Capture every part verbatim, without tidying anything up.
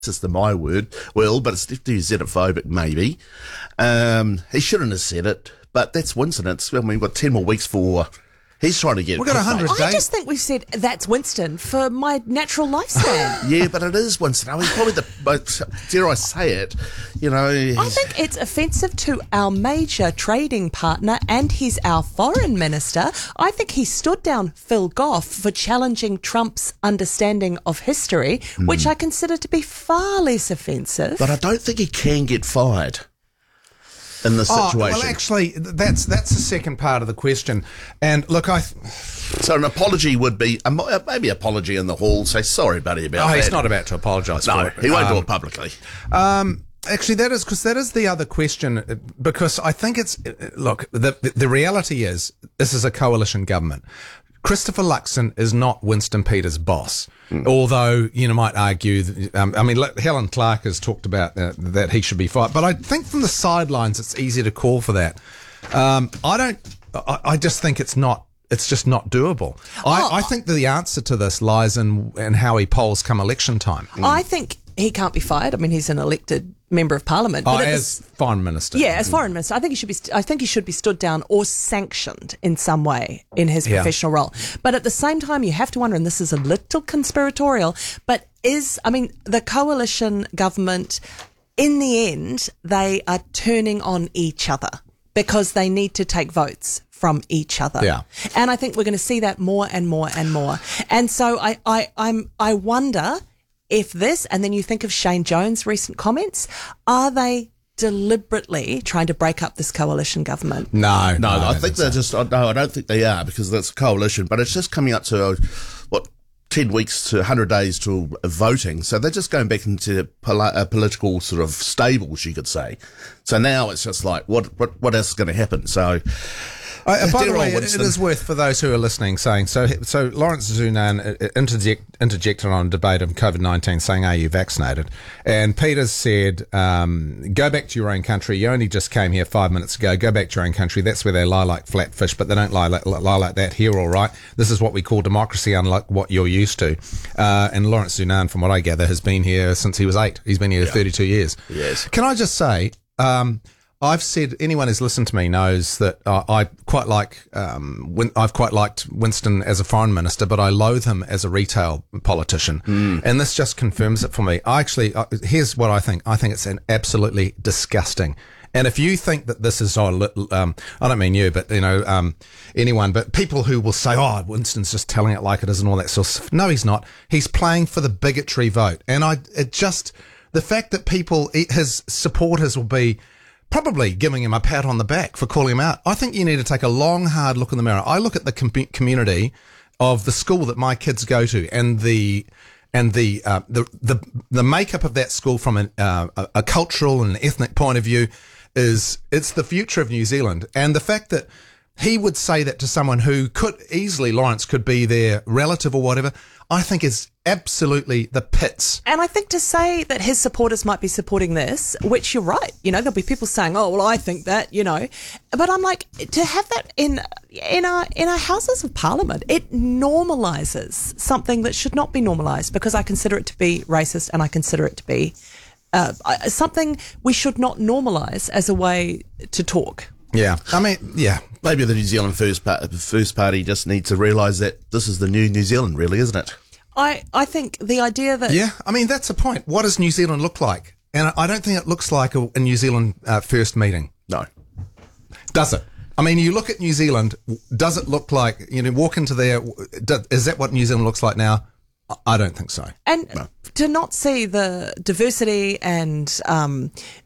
racist in my word, well, but it's definitely xenophobic, maybe. Um, he shouldn't have said it, but that's Winston. It's, I mean, we've got ten more weeks for... He's trying to get... We've got one hundred days. I just think we've said, that's Winston for my natural lifespan. Yeah, but it is Winston. I mean, probably the... But, dare I say it, you know... I think it's offensive to our major trading partner, and he's our foreign minister. I think he stood down Phil Goff for challenging Trump's understanding of history, mm. which I consider to be far less offensive. But I don't think he can get fired in this oh, situation. Well, actually, that's that's the second part of the question. And look, I... So an apology would be, maybe apology in the hall, say, sorry, buddy, about oh, that. He's not about to apologise no, for it. he won't um, do it publicly. Um... Actually, that is because that is the other question. Because I think it's look. The the reality is this is a coalition government. Christopher Luxon is not Winston Peters' boss, mm. although you know might argue. That, um, I mean, Helen Clark has talked about uh, that he should be fired, but I think from the sidelines it's easy to call for that. Um, I don't. I, I just think it's not. It's just not doable. Oh. I, I think the answer to this lies in in how he polls come election time. Mm. I think he can't be fired. I mean, he's an elected member of parliament. Oh, but as the, foreign minister. Yeah, as foreign minister. I think he should be. I think he should be stood down or sanctioned in some way in his yeah. professional role. But at the same time, you have to wonder, and this is a little conspiratorial, but is I mean the coalition government, in the end, they are turning on each other because they need to take votes from each other. Yeah. And I think we're going to see that more and more and more. And so I, I, I'm, I wonder if this, and then you think of Shane Jones' recent comments, are they deliberately trying to break up this coalition government? No, no, no I think they're so. just, no, I don't think they are because that's a coalition, but it's just coming up to, uh, what, ten weeks to one hundred days to voting. So they're just going back into poli- uh, political sort of stables, you could say. So now it's just like, what, what, what else is going to happen? So, Uh, by the way, it, it is worth for those who are listening saying so. So Lawrence Zunan interject, interjected on a debate of COVID nineteen, saying, "Are you vaccinated?" And Peters said, um, "Go back to your own country. You only just came here five minutes ago. Go back to your own country. That's where they lie like flat fish, but they don't lie like, lie like that here. All right. This is what we call democracy, unlike what you're used to." Uh, and Lawrence Zunan, from what I gather, has been here since he was eight. He's been here yeah. thirty-two years. Yes. Can I just say? Um, I've said anyone who's listened to me knows that uh, I quite like um, Win- I've quite liked Winston as a foreign minister, but I loathe him as a retail politician, mm. and this just confirms it for me. I actually uh, here's what I think. I think it's an absolutely disgusting. And if you think that this is, oh, um, I don't mean you, but you know um, anyone, but people who will say, "Oh, Winston's just telling it like it is," and all that sort of stuff. No, he's not. He's playing for the bigotry vote, and I it just the fact that people, his supporters, will be probably giving him a pat on the back for calling him out. I think you need to take a long, hard look in the mirror. I look at the com- community of the school that my kids go to, and the and the uh, the, the the makeup of that school from an, uh, a, a cultural and ethnic point of view is it's the future of New Zealand. And the fact that he would say that to someone who could easily, Lawrence could be their relative or whatever, I think is absolutely the pits. And I think to say that his supporters might be supporting this, which you're right, you know, there'll be people saying, "Oh, well, I think that," you know, but I'm like, to have that in in our in our Houses of Parliament, it normalises something that should not be normalised, because I consider it to be racist, and I consider it to be uh, something we should not normalise as a way to talk. Yeah, I mean, yeah. Maybe the New Zealand First, Par- First Party just needs to realise that this is the new New Zealand, really, isn't it? I, I think the idea that... Yeah, I mean, that's the point. What does New Zealand look like? And I don't think it looks like a, a New Zealand uh, first meeting. No. Does it? I mean, you look at New Zealand, does it look like, you know, walk into there, is that what New Zealand looks like now? I don't think so. And no. to not see the diversity and um,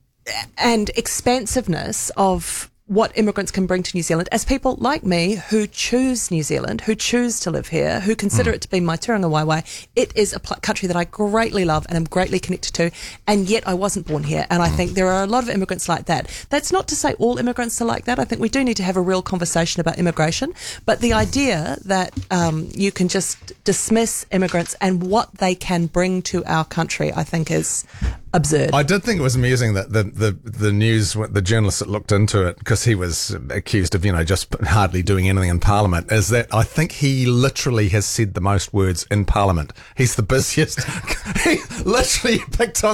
and expansiveness of what immigrants can bring to New Zealand, as people like me who choose New Zealand, who choose to live here, who consider mm. it to be my turanga waiwai, it is a pl- country that I greatly love and am greatly connected to, and yet I wasn't born here. And I think there are a lot of immigrants like that. That's not to say all immigrants are like that. I think we do need to have a real conversation about immigration, but the idea that um, you can just dismiss immigrants and what they can bring to our country, I think is absurd. I did think it was amusing that the, the, the news, the journalist that looked into it, because he was accused of, you know, just hardly doing anything in Parliament, is that I think he literally has said the most words in Parliament. He's the busiest. He literally picked on